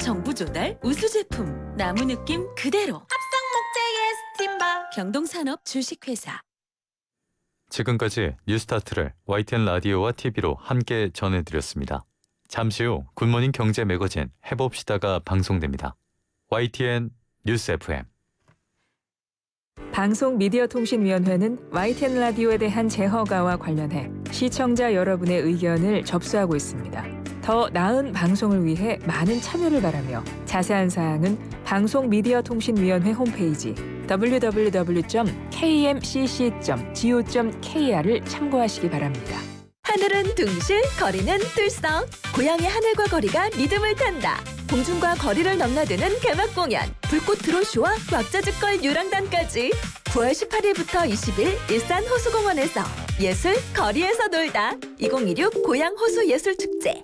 정부 조달 우수 제품. 나무 느낌 그대로. 합성 목재의 스팀바. 경동산업 주식회사. 지금까지 뉴스타트를 YTN 라디오와 TV로 함께 전해드렸습니다. 잠시 후 굿모닝 경제 매거진 해봅시다가 방송됩니다. YTN 뉴스 FM. 방송미디어통신위원회는 YTN 라디오에 대한 재허가와 관련해 시청자 여러분의 의견을 접수하고 있습니다. 더 나은 방송을 위해 많은 참여를 바라며 자세한 사항은 방송미디어통신위원회 홈페이지 www.kmcc.go.kr을 참고하시기 바랍니다. 하늘은 둥실, 거리는 뚫썩. 고향의 하늘과 거리가 리듬을 탄다. 공중과 거리를 넘나드는 개막 공연. 불꽃 드론쇼와 왁자지껄 유랑단까지. 9월 18일부터 20일 일산 호수공원에서 예술 거리에서 놀다. 2016 고향 호수 예술축제.